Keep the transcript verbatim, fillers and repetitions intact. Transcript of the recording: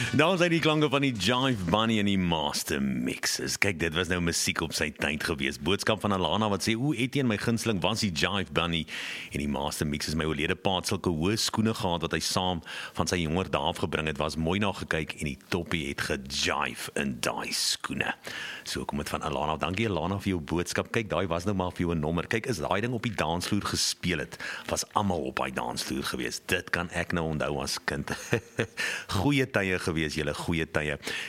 Daar was hy die klanke van die Jive Bunny en die Master Mixes. Kyk, dit was nou musiek op sy tyd gewees. Boodskap van Alana wat sê, o, Etienne, my gunsteling was die Jive Bunny en die Master Mixes. My oorlede pa het sulke hoë skoene gehad wat hy saam van sy jonger dae afgebring het. Was mooi na gekyk en die toppie het gejive in daai skoene. So kom dit van Alana. Dankie Alana vir jou boodskap. Kyk, daai was nou maar vir jou 'n nommer. Kyk, is daai ding op die dansvloer gespeel het, was almal op daai dansvloer gewees. Dit kan ek nou onthou as kind. Goeie tye gewees, julle goeie tye.